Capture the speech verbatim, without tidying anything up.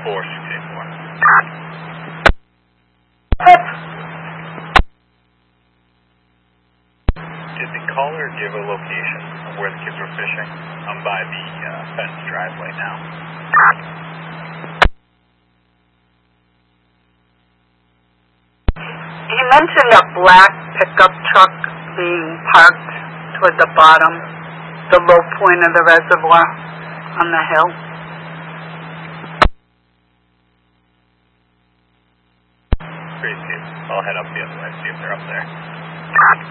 four six eight four. Did the caller give a location of where the kids were fishing? I'm by the uh, fence driveway now. You mentioned a black pickup truck being parked toward the bottom, the low point of the reservoir on the hill. Great, Steve. I'll head up the other way, see if they're up there.